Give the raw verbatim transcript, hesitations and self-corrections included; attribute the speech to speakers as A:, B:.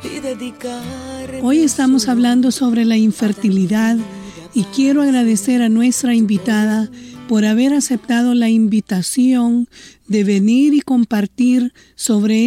A: y dedicar.
B: Hoy estamos hablando sobre la infertilidad y quiero agradecer a nuestra invitada por haber aceptado la invitación de venir y compartir sobre